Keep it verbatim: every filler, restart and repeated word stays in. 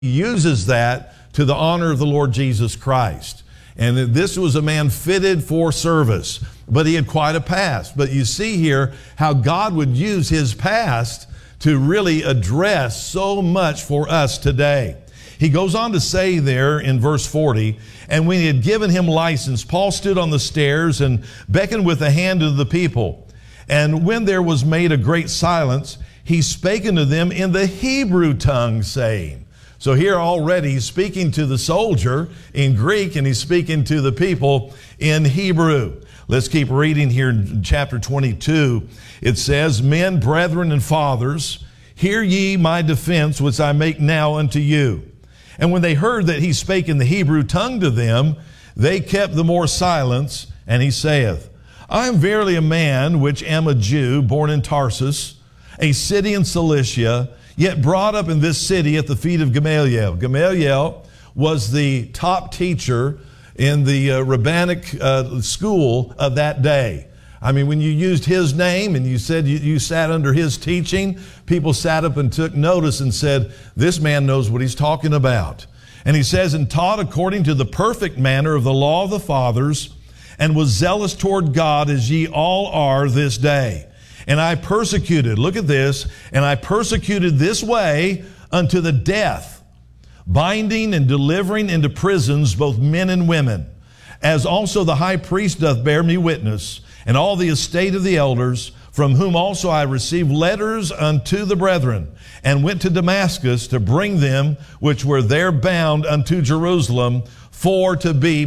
uses that to the honor of the Lord Jesus Christ. And that this was a man fitted for service, but he had quite a past. But you see here how God would use his past to really address so much for us today. He goes on to say there in verse forty, and when he had given him license, Paul stood on the stairs and beckoned with the hand to the people. And when there was made a great silence, he spake unto them in the Hebrew tongue, saying. So here already he's speaking to the soldier in Greek, and he's speaking to the people in Hebrew. Let's keep reading here in chapter twenty-two. It says, Men, brethren, and fathers, hear ye my defense, which I make now unto you. And when they heard that he spake in the Hebrew tongue to them, they kept the more silence. And he saith, I am verily a man which am a Jew, born in Tarsus, a city in Cilicia, yet brought up in this city at the feet of Gamaliel. Gamaliel was the top teacher in the uh, rabbinic uh, school of that day. I mean, when you used his name and you said you, you sat under his teaching, people sat up and took notice and said, this man knows what he's talking about. And he says, and taught according to the perfect manner of the law of the fathers, and was zealous toward God as ye all are this day. And I persecuted, look at this, and I persecuted this way unto the death, binding and delivering into prisons both men and women, as also the high priest doth bear me witness, and all the estate of the elders, from whom also I received letters unto the brethren, and went to Damascus to bring them which were there bound unto Jerusalem, for to be